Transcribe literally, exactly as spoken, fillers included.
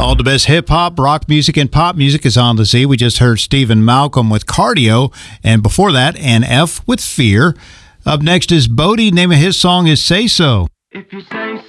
All the best hip-hop, rock music, and pop music is on the Z. We just heard Stephen Malcolm with Cardio, and before that, N F with Fear. Up next is Bodie. Name of his song is Say So. If you say